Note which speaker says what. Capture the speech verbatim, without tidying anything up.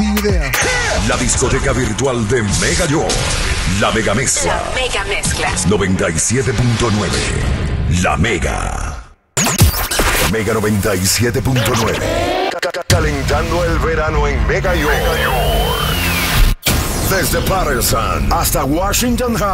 Speaker 1: Sin idea.
Speaker 2: La discoteca virtual de Mega York. La Mega Mezcla.
Speaker 3: La Mega Mezcla.
Speaker 2: noventa y siete punto nueve. La Mega. Mega noventa y siete punto nueve. Calentando el verano en Mega York. Desde Patterson hasta Washington Heights.